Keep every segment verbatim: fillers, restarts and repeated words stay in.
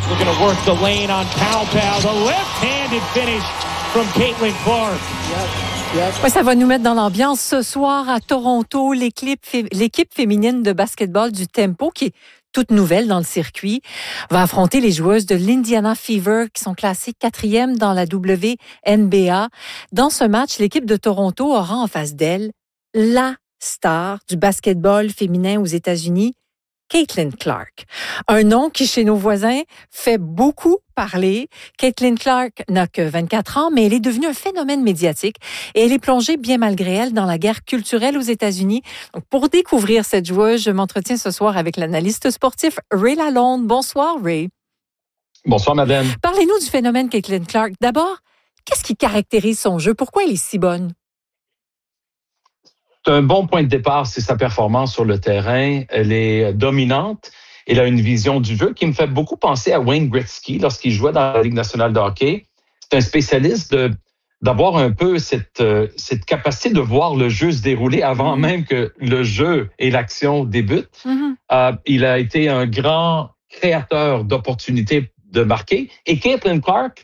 Looking to work the lane on Pow Pow. The left-handed finish from Caitlin Clark. Yep. Yep. Ouais, ça va nous mettre dans l'ambiance. Ce soir à Toronto, l'équipe, l'équipe féminine de basketball du Tempo, qui est toute nouvelle dans le circuit, va affronter les joueuses de l'Indiana Fever qui sont classées quatrième dans la W N B A. Dans ce match, l'équipe de Toronto aura en face d'elle la star du basketball féminin aux États-Unis, Caitlin Clark. Un nom qui, chez nos voisins, fait beaucoup parler. Caitlin Clark n'a que vingt-quatre ans, mais elle est devenue un phénomène médiatique et elle est plongée, bien malgré elle, dans la guerre culturelle aux États-Unis. Donc, pour découvrir cette joueuse, je m'entretiens ce soir avec l'analyste sportif Ray Lalonde. Bonsoir, Ray. Bonsoir, madame. Parlez-nous du phénomène Caitlin Clark. D'abord, qu'est-ce qui caractérise son jeu? Pourquoi elle est si bonne? C'est un bon point de départ, c'est sa performance sur le terrain. Elle est dominante. Elle a une vision du jeu qui me fait beaucoup penser à Wayne Gretzky lorsqu'il jouait dans la Ligue nationale de hockey. C'est un spécialiste de, d'avoir un peu cette, euh, cette capacité de voir le jeu se dérouler avant mm-hmm. même que le jeu et l'action débutent. Mm-hmm. Euh, il a été un grand créateur d'opportunités de marquer. Et Caitlin Clark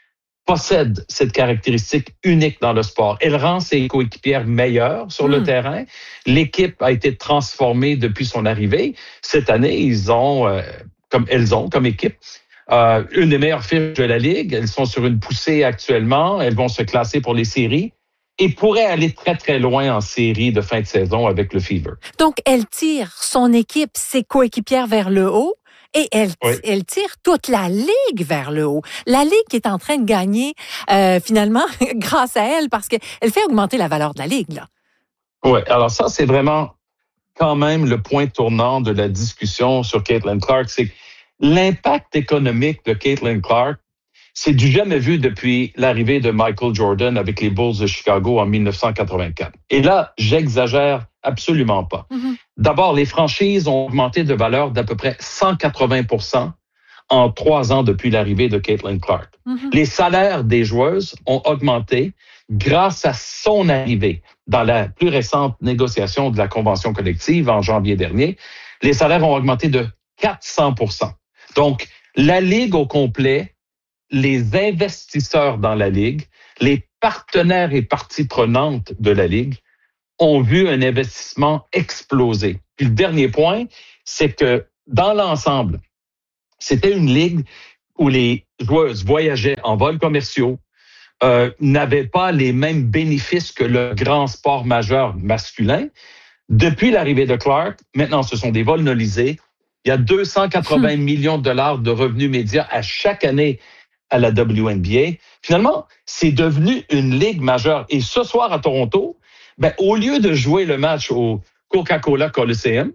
possède cette caractéristique unique dans le sport. Elle rend ses coéquipières meilleures sur mmh. le terrain. L'équipe a été transformée depuis son arrivée. Cette année, ils ont, euh, comme elles ont comme équipe, euh, une des meilleures fiches de la Ligue. Elles sont sur une poussée actuellement. Elles vont se classer pour les séries et pourraient aller très, très loin en série de fin de saison avec le Fever. Donc, elle tire son équipe, ses coéquipières vers le haut. Et elle, oui. elle tire toute la Ligue vers le haut. La Ligue qui est en train de gagner, euh, finalement, grâce à elle, parce qu'elle fait augmenter la valeur de la Ligue, là. Oui, alors ça, c'est vraiment quand même le point tournant de la discussion sur Caitlin Clark. C'est l'impact économique de Caitlin Clark, c'est du jamais vu depuis l'arrivée de Michael Jordan avec les Bulls de Chicago en dix-neuf cent quatre-vingt-quatre. Et là, j'exagère absolument pas. Mm-hmm. D'abord, les franchises ont augmenté de valeur d'à peu près cent quatre-vingts pour cent en trois ans depuis l'arrivée de Caitlin Clark. Mm-hmm. Les salaires des joueuses ont augmenté grâce à son arrivée dans la plus récente négociation de la convention collective en janvier dernier. Les salaires ont augmenté de quatre cents pour cent. Donc, la Ligue au complet, les investisseurs dans la Ligue, les partenaires et parties prenantes de la Ligue ont vu un investissement exploser. Puis le dernier point, c'est que dans l'ensemble, c'était une ligue où les joueuses voyageaient en vols commerciaux, euh, n'avaient pas les mêmes bénéfices que le grand sport majeur masculin. Depuis l'arrivée de Clark, maintenant ce sont des vols nolisés. Il y a deux cent quatre-vingts millions de dollars de revenus médias à chaque année à la W N B A. Finalement, c'est devenu une ligue majeure. Et ce soir à Toronto, ben, au lieu de jouer le match au Coca-Cola Coliseum,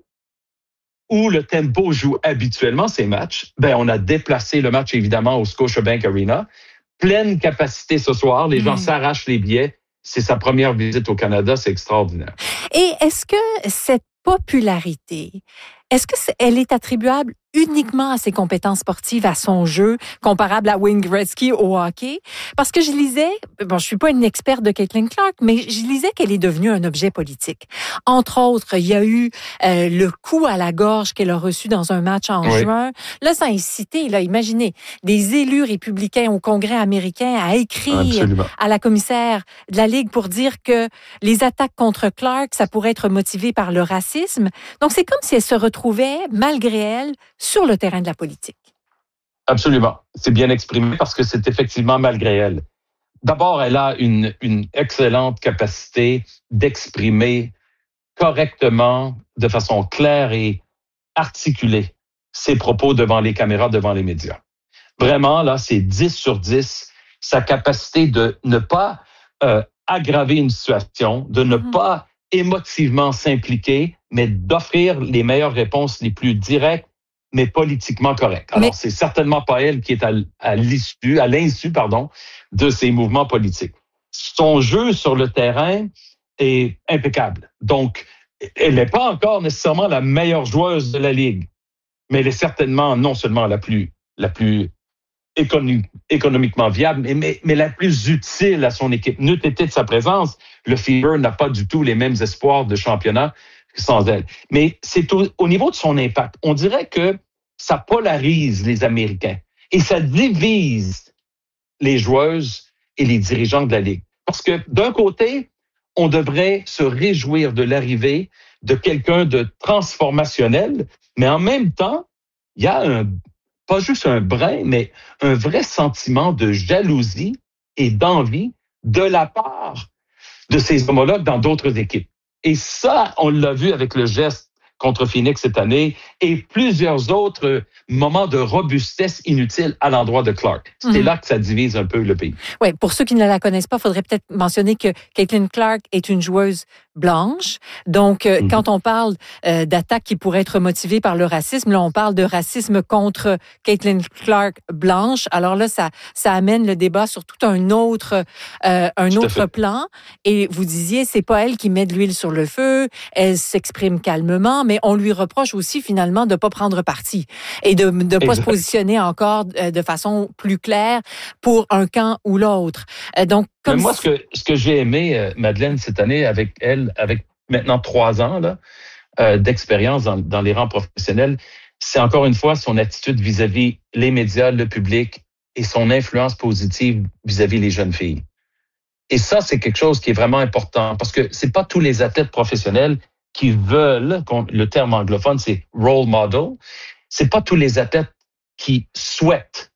où le Tempo joue habituellement ses matchs, ben, on a déplacé le match évidemment au Scotiabank Arena. Pleine capacité ce soir, les mmh. gens s'arrachent les billets. C'est sa première visite au Canada, c'est extraordinaire. Et est-ce que cette popularité, est-ce que c'est, elle est attribuable uniquement à ses compétences sportives, à son jeu, comparable à Wayne Gretzky au hockey? Parce que je lisais, bon, je suis pas une experte de Caitlin Clark, mais je lisais qu'elle est devenue un objet politique. Entre autres, il y a eu euh, le coup à la gorge qu'elle a reçu dans un match en oui. juin. Là, ça a incité, là, imaginez, des élus républicains au Congrès américain à écrire Absolument. à la commissaire de la Ligue pour dire que les attaques contre Clark, ça pourrait être motivé par le racisme. Donc, c'est comme si elle se retrouvait, malgré elle, sur le terrain de la politique. Absolument. C'est bien exprimé parce que c'est effectivement malgré elle. D'abord, elle a une, une excellente capacité d'exprimer correctement, de façon claire et articulée, ses propos devant les caméras, devant les médias. Vraiment, là, c'est dix sur dix. Sa capacité de ne pas euh, aggraver une situation, de ne mmh. pas émotivement s'impliquer, mais d'offrir les meilleures réponses les plus directes, mais politiquement correct. Alors, mais... c'est certainement pas elle qui est à, à l'issue, à l'insu, pardon, de ces mouvements politiques. Son jeu sur le terrain est impeccable. Donc, elle n'est pas encore nécessairement la meilleure joueuse de la Ligue, mais elle est certainement non seulement la plus, la plus économique, économiquement viable, mais, mais, mais la plus utile à son équipe. N'eût été de sa présence, le Fever n'a pas du tout les mêmes espoirs de championnat sans elle. Mais c'est au, au niveau de son impact. On dirait que ça polarise les Américains. Et ça divise les joueuses et les dirigeants de la Ligue. Parce que d'un côté, on devrait se réjouir de l'arrivée de quelqu'un de transformationnel, mais en même temps, il y a un, pas juste un brin, mais un vrai sentiment de jalousie et d'envie de la part de ses homologues dans d'autres équipes. Et ça, on l'a vu avec le geste contre Phoenix cette année et plusieurs autres moments de robustesse inutile à l'endroit de Clark. C'est mmh. là que ça divise un peu le pays. Oui, pour ceux qui ne la connaissent pas, il faudrait peut-être mentionner que Caitlin Clark est une joueuse blanche. Donc, euh, mmh. quand on parle euh, d'attaques qui pourraient être motivées par le racisme, là, on parle de racisme contre Caitlin Clark blanche. Alors là, ça, ça amène le débat sur tout un autre, euh, un tout autre plan. Et vous disiez, c'est pas elle qui met de l'huile sur le feu. Elle s'exprime calmement, mais on lui reproche aussi finalement de pas prendre parti et de ne pas se positionner encore de façon plus claire pour un camp ou l'autre. Donc, comme Mais moi, si... ce que, ce que j'ai aimé, Madeleine, cette année, avec elle, avec maintenant trois ans là, euh, d'expérience dans, dans les rangs professionnels, c'est encore une fois son attitude vis-à-vis les médias, le public et son influence positive vis-à-vis les jeunes filles. Et ça, c'est quelque chose qui est vraiment important parce que c'est pas tous les athlètes professionnels qui veulent, le terme anglophone, c'est role model. C'est pas tous les athlètes qui souhaitent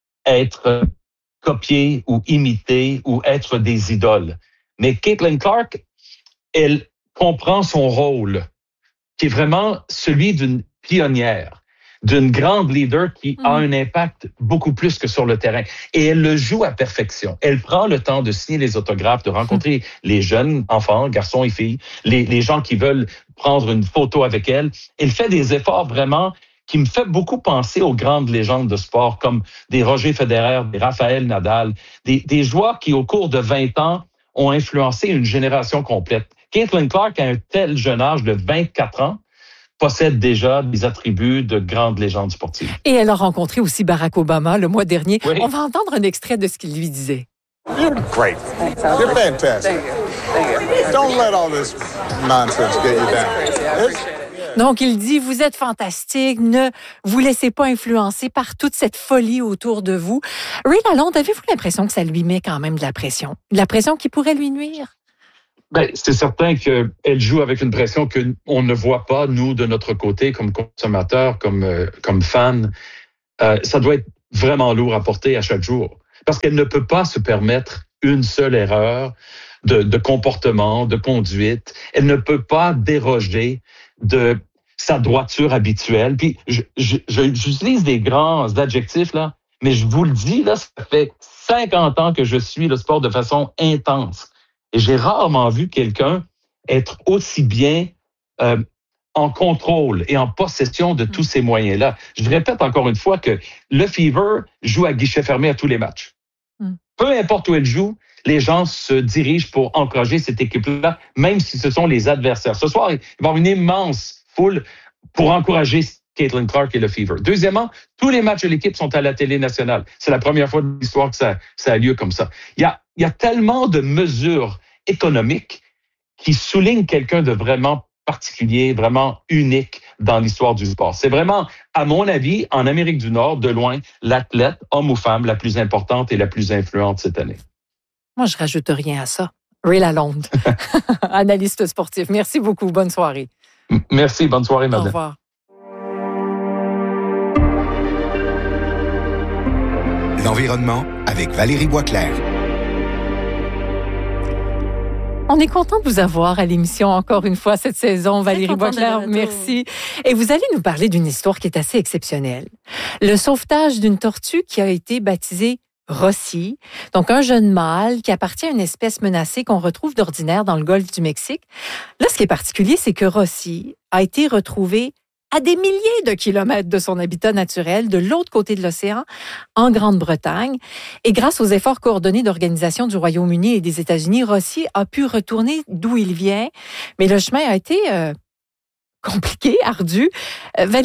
être copiés ou imités ou être des idoles. Mais Caitlin Clark, elle comprend son rôle, qui est vraiment celui d'une pionnière, d'une grande leader qui mmh. a un impact beaucoup plus que sur le terrain. Et elle le joue à perfection. Elle prend le temps de signer les autographes, de rencontrer mmh. les jeunes enfants, garçons et filles, les, les gens qui veulent prendre une photo avec elle. Elle fait des efforts vraiment qui me fait beaucoup penser aux grandes légendes de sport comme des Roger Federer, des Rafael Nadal, des, des joueurs qui, au cours de vingt ans, ont influencé une génération complète. Caitlin Clark, à un tel jeune âge de vingt-quatre ans, possède déjà des attributs de grandes légendes sportives. Et elle a rencontré aussi Barack Obama le mois dernier. Oui. On va entendre un extrait de ce qu'il lui disait. You're great. You're fantastic. Don't let all this nonsense get you down. It's... Donc, il dit, vous êtes fantastique, ne vous laissez pas influencer par toute cette folie autour de vous. Ray Lalonde, avez-vous l'impression que ça lui met quand même de la pression? De la pression qui pourrait lui nuire? Ben, c'est certain qu'elle joue avec une pression qu'on ne voit pas, nous, de notre côté, comme consommateurs, comme, euh, comme fans. Euh, ça doit être vraiment lourd à porter à chaque jour. Parce qu'elle ne peut pas se permettre une seule erreur de, de comportement, de conduite. Elle ne peut pas déroger de sa droiture habituelle. Puis, je, je, je, j'utilise des grands adjectifs, là, mais je vous le dis, là, ça fait cinquante ans que je suis le sport de façon intense. Et j'ai rarement vu quelqu'un être aussi bien euh, en contrôle et en possession de tous ces moyens-là. Je répète encore une fois que le Fever joue à guichet fermé à tous les matchs. Mm. Peu importe où elle joue, les gens se dirigent pour encourager cette équipe-là, même si ce sont les adversaires. Ce soir, il va y avoir une immense foule pour encourager Caitlin Clark et le Fever. Deuxièmement, tous les matchs de l'équipe sont à la télé nationale. C'est la première fois de l'histoire que ça, ça a lieu comme ça. Il y a, il y a tellement de mesures économiques qui soulignent quelqu'un de vraiment particulier, vraiment unique dans l'histoire du sport. C'est vraiment, à mon avis, en Amérique du Nord, de loin, l'athlète, homme ou femme, la plus importante et la plus influente cette année. Moi, je rajoute rien à ça. Ray Lalonde, analyste sportif. Merci beaucoup. Bonne soirée. Merci. Bonne soirée, madame. Au revoir. L'environnement avec Valérie Boisclair. On est content de vous avoir à l'émission encore une fois cette saison, Valérie Boisclair. Merci. Et vous allez nous parler d'une histoire qui est assez exceptionnelle. Le sauvetage d'une tortue qui a été baptisée Rossi, donc un jeune mâle qui appartient à une espèce menacée qu'on retrouve d'ordinaire dans le golfe du Mexique. Là, ce qui est particulier, c'est que Rossi a été retrouvé à des milliers de kilomètres de son habitat naturel, de l'autre côté de l'océan, en Grande-Bretagne. Et grâce aux efforts coordonnés d'organisations du Royaume-Uni et des États-Unis, Rossi a pu retourner d'où il vient. Mais le chemin a été euh, compliqué, ardu. Euh, Valérie,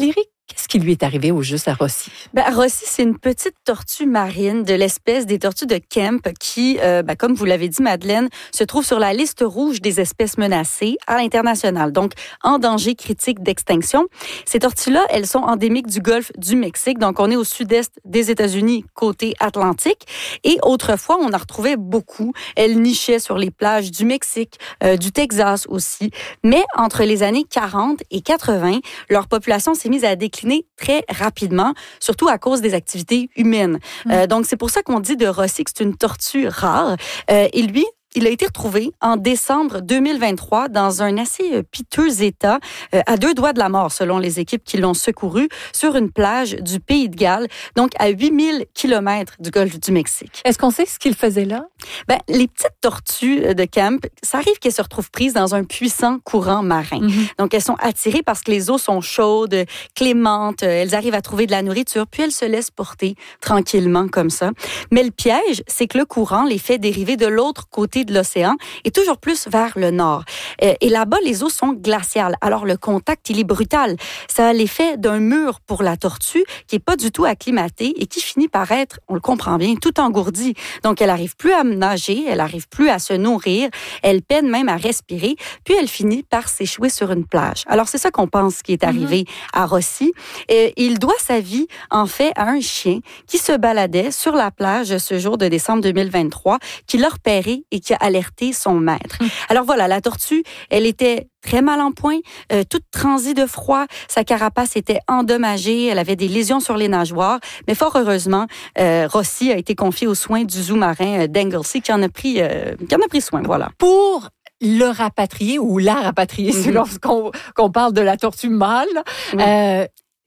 Qu'est-ce qui lui est arrivé au juste à Rossi? Ben, Rossi, c'est une petite tortue marine de l'espèce des tortues de Kemp qui, euh, ben, comme vous l'avez dit, Madeleine, se trouve sur la liste rouge des espèces menacées à l'international, donc en danger critique d'extinction. Ces tortues-là, elles sont endémiques du golfe du Mexique, donc on est au sud-est des États-Unis, côté Atlantique. Et autrefois, on en retrouvait beaucoup. Elles nichaient sur les plages du Mexique, euh, du Texas aussi. Mais entre les années quarante et quatre-vingts, leur population s'est mise à décliner très rapidement, surtout à cause des activités humaines. Mmh. Euh, donc, c'est pour ça qu'on dit de Rossi que c'est une tortue rare. Euh, et lui, il a été retrouvé en décembre deux mille vingt-trois dans un assez piteux état, euh, à deux doigts de la mort, selon les équipes qui l'ont secouru, sur une plage du Pays de Galles, donc à huit mille kilomètres du golfe du Mexique. Est-ce qu'on sait ce qu'il faisait là? Ben, les petites tortues de Kemp, ça arrive qu'elles se retrouvent prises dans un puissant courant marin. Mm-hmm. Donc, elles sont attirées parce que les eaux sont chaudes, clémentes, elles arrivent à trouver de la nourriture, puis elles se laissent porter tranquillement comme ça. Mais le piège, c'est que le courant les fait dériver de l'autre côté de l'océan et toujours plus vers le nord. Et là-bas, les eaux sont glaciales. Alors, le contact, il est brutal. Ça a l'effet d'un mur pour la tortue qui est pas du tout acclimatée et qui finit par être, on le comprend bien, tout engourdie. Donc, elle arrive plus à nager, elle arrive plus à se nourrir, elle peine même à respirer, puis elle finit par s'échouer sur une plage. Alors, c'est ça qu'on pense qui est arrivé mm-hmm. à Rossi. Et il doit sa vie, en fait, à un chien qui se baladait sur la plage ce jour de décembre deux mille vingt-trois, qui l'a repéré et qui a alerté son maître. Mm. Alors voilà, la tortue, elle était très mal en point, euh, toute transie de froid, sa carapace était endommagée, elle avait des lésions sur les nageoires, mais fort heureusement, euh, Rossi a été confié aux soins du zoo marin euh, d'Anglesey qui en a pris, euh, qui en a pris soin, voilà. Pour le rapatrier ou la rapatrier, mm-hmm. selon qu'on, qu'on parle de la tortue mâle, mm. euh,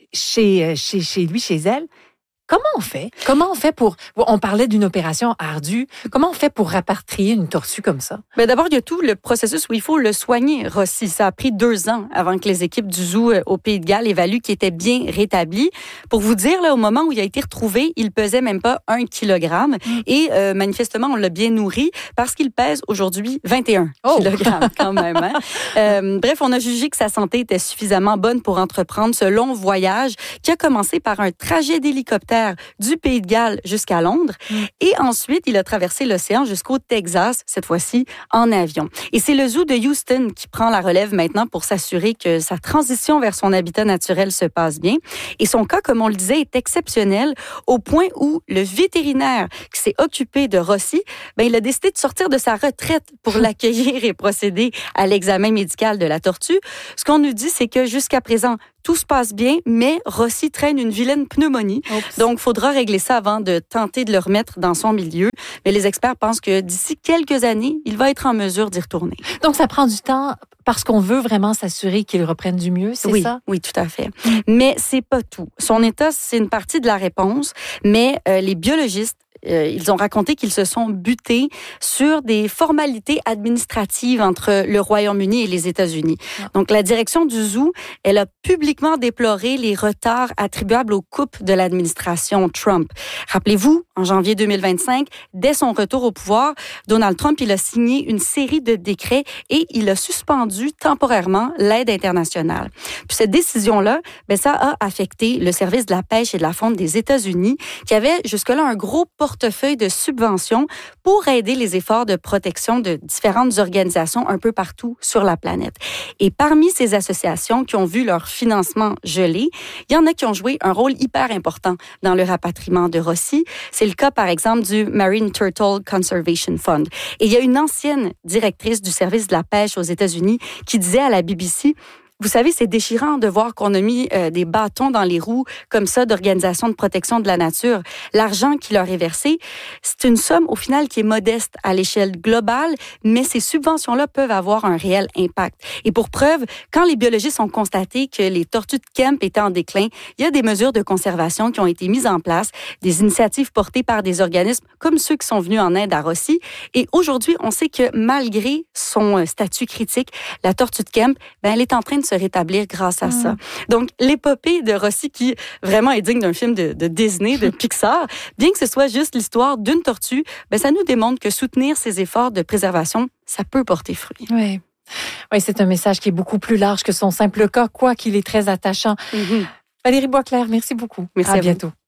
chez, chez, chez lui, chez elle. Comment on fait? Comment on fait pour... On parlait d'une opération ardue. Comment on fait pour rapatrier une tortue comme ça? Ben d'abord, il y a tout le processus où il faut le soigner, Rossi. Ça a pris deux ans avant que les équipes du zoo au Pays de Galles évaluent qu'il était bien rétabli. Pour vous dire, là, au moment où il a été retrouvé, il pesait même pas un kilogramme. Mm. Et euh, manifestement, on l'a bien nourri parce qu'il pèse aujourd'hui vingt et un oh. kilogrammes quand même. Hein? euh, bref, on a jugé que sa santé était suffisamment bonne pour entreprendre ce long voyage qui a commencé par un trajet d'hélicoptère du Pays de Galles jusqu'à Londres. Mm. Et ensuite, il a traversé l'océan jusqu'au Texas, cette fois-ci en avion. Et c'est le zoo de Houston qui prend la relève maintenant pour s'assurer que sa transition vers son habitat naturel se passe bien. Et son cas, comme on le disait, est exceptionnel au point où le vétérinaire qui s'est occupé de Rossi, ben, il a décidé de sortir de sa retraite pour l'accueillir et procéder à l'examen médical de la tortue. Ce qu'on nous dit, c'est que jusqu'à présent, tout se passe bien, mais Rossi traîne une vilaine pneumonie. Oups. Donc, il faudra régler ça avant de tenter de le remettre dans son milieu. Mais les experts pensent que d'ici quelques années, il va être en mesure d'y retourner. Donc, ça prend du temps parce qu'on veut vraiment s'assurer qu'il reprenne du mieux, c'est oui, ça? Oui, tout à fait. Mais c'est pas tout. Son état, c'est une partie de la réponse, mais euh, les biologistes Euh, ils ont raconté qu'ils se sont butés sur des formalités administratives entre le Royaume-Uni et les États-Unis. Ah. Donc, la direction du zoo, elle a publiquement déploré les retards attribuables aux coupes de l'administration Trump. Rappelez-vous, en janvier deux mille vingt-cinq, dès son retour au pouvoir, Donald Trump, il a signé une série de décrets et il a suspendu temporairement l'aide internationale. Puis cette décision-là, ben, ça a affecté le service de la pêche et de la faune des États-Unis, qui avait jusque-là un gros portefeuille de subventions pour aider les efforts de protection de différentes organisations un peu partout sur la planète. Et parmi ces associations qui ont vu leur financement gelé, il y en a qui ont joué un rôle hyper important dans le rapatriement de Rossi. C'est le cas, par exemple, du Marine Turtle Conservation Fund. Et il y a une ancienne directrice du service de la pêche aux États-Unis qui disait à la B B C: vous savez, c'est déchirant de voir qu'on a mis euh, des bâtons dans les roues comme ça d'organisations de protection de la nature. L'argent qui leur est versé, c'est une somme au final qui est modeste à l'échelle globale, mais ces subventions-là peuvent avoir un réel impact. Et pour preuve, quand les biologistes ont constaté que les tortues de Kemp étaient en déclin, il y a des mesures de conservation qui ont été mises en place, des initiatives portées par des organismes comme ceux qui sont venus en aide à Rossi. Et aujourd'hui, on sait que malgré son statut critique, la tortue de Kemp, ben, elle est en train de se rétablir grâce à mmh. ça. Donc, l'épopée de Rossi, qui vraiment est digne d'un film de, de Disney, de Pixar, bien que ce soit juste l'histoire d'une tortue, ben, ça nous démontre que soutenir ces efforts de préservation, ça peut porter fruit. Oui. Oui, c'est un message qui est beaucoup plus large que son simple cas, quoi qu'il est très attachant. Mmh. Valérie Boisclair, merci beaucoup. Merci à, à bientôt.